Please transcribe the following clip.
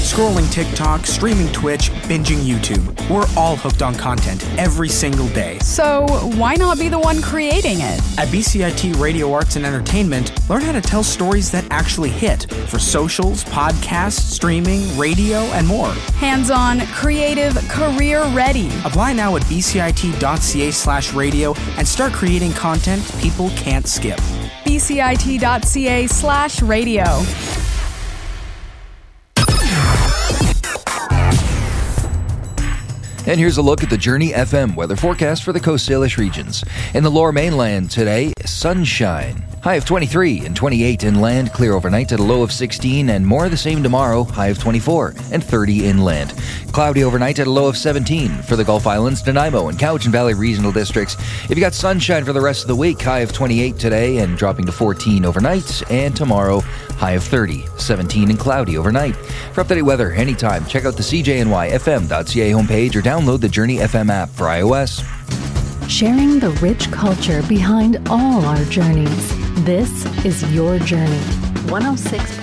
Scrolling TikTok, streaming Twitch, binging YouTube. We're all hooked on content every single day. So why not be the one creating it? At BCIT Radio Arts and Entertainment, learn how to tell stories that actually hit for socials, podcasts, streaming, radio, and more. Hands-on, creative, career-ready. Apply now at bcit.ca/radio and start creating content people can't skip. bcit.ca/radio. And here's a look at the Journey FM weather forecast for the Coast Salish regions. In the Lower Mainland today, sunshine. High of 23 and 28 inland, clear overnight at a low of 16, and more of the same tomorrow, high of 24 and 30 inland. Cloudy overnight at a low of 17 for the Gulf Islands, Nanaimo, and Cowichan Valley regional districts. If you got sunshine for the rest of the week, high of 28 today and dropping to 14 overnight, and tomorrow, high of 30, 17 and cloudy overnight. For up-to-date weather anytime, check out the CJNYFM.ca homepage or download the Journey FM app for iOS. Sharing the rich culture behind all our journeys. This is your journey. 106.